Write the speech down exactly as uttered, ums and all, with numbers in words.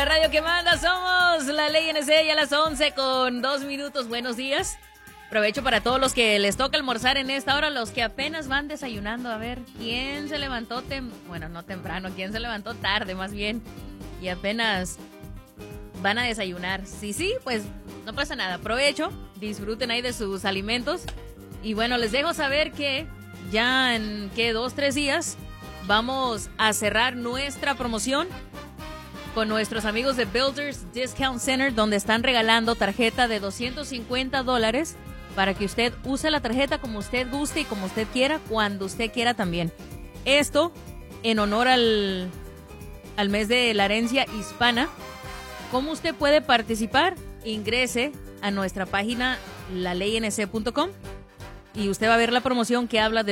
la radio que manda, somos la Ley N C, ya a las once con dos minutos. Buenos días. Aprovecho para todos los que les toca almorzar en esta hora, los que apenas van desayunando. A ver, ¿quién se levantó tem bueno, no temprano, quién se levantó tarde más bien? Y apenas van a desayunar. Sí, sí, pues no pasa nada. Aprovecho, disfruten ahí de sus alimentos. Y bueno, les dejo saber que ya en que dos, tres días vamos a cerrar nuestra promoción con nuestros amigos de Builders Discount Center, donde están regalando tarjeta de doscientos cincuenta dólares para que usted use la tarjeta como usted guste y como usted quiera, cuando usted quiera también. Esto en honor al, al mes de la herencia hispana. ¿Cómo usted puede participar? Ingrese a nuestra página la ley n c punto com y usted va a ver la promoción que habla de